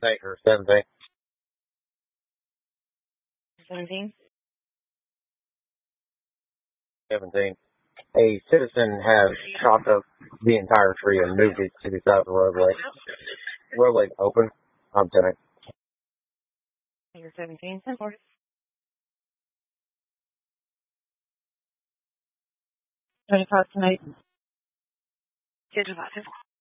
Acre 17. 17. 17. A citizen has chopped up the entire tree and moved it to the side of the roadway. Roadway open. I'm 10. Acre 17. 10-4. 25 tonight. 225.